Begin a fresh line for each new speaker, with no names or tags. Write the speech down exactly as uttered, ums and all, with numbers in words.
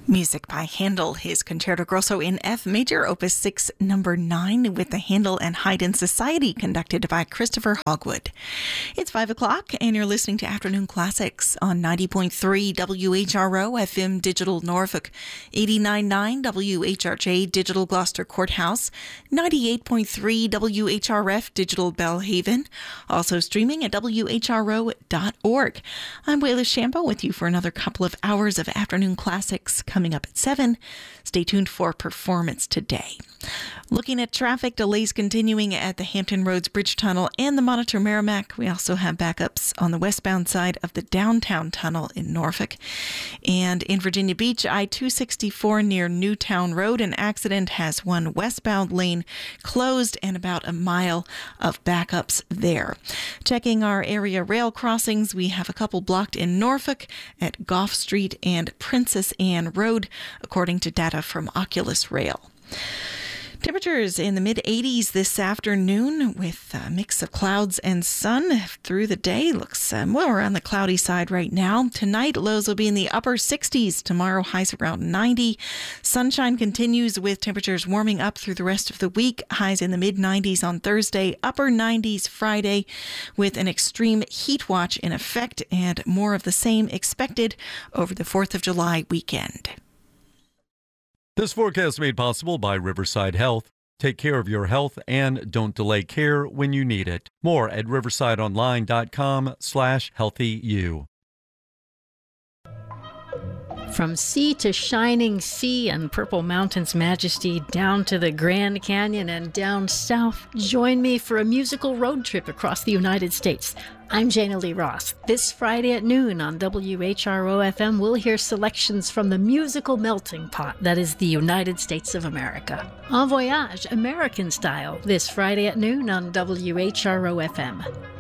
Music by Handel, his Concerto Grosso in F major, Opus six, number nine, with the Handel and Haydn Society, conducted by Christopher Hogwood. It's five o'clock, and you're listening to Afternoon Classics on ninety point three W H R O F M Digital Norfolk, eighty-nine point nine W H R J Digital Gloucester Courthouse, ninety-eight point three W H R F Digital Belhaven, also streaming at W H R O dot org. I'm Wayla Shambo with you for another couple of hours of Afternoon Classics. Coming up at seven. Stay tuned for Performance Today. Looking at traffic, delays continuing at the Hampton Roads Bridge Tunnel and the Monitor Merrimack. We also have backups on the westbound side of the downtown tunnel in Norfolk. And in Virginia Beach, I two sixty-four near Newtown Road, an accident has one westbound lane closed and about a mile of backups there. Checking our area rail crossings, we have a couple blocked in Norfolk at Gough Street and Princess Anne Road, according to data from Oculus Rail. Temperatures in the mid eighties this afternoon with a mix of clouds and sun through the day. Looks um, well, we're on the cloudy side right now. Tonight, lows will be in the upper sixties. Tomorrow, highs around ninety. Sunshine continues with temperatures warming up through the rest of the week. Highs in the mid nineties on Thursday, upper nineties Friday, with an extreme heat watch in effect and more of the same expected over the fourth of July weekend.
This forecast made possible by Riverside Health. Take care of your health and don't delay care when you need it. More at riversideonline.com slash healthyu.
From sea to shining sea and Purple Mountain's majesty down to the Grand Canyon and down south, join me for a musical road trip across the United States. I'm Jana Lee Ross. This Friday at noon on W H R O F M, we'll hear selections from the musical melting pot that is the United States of America. En voyage, American style, this Friday at noon on W H R O F M.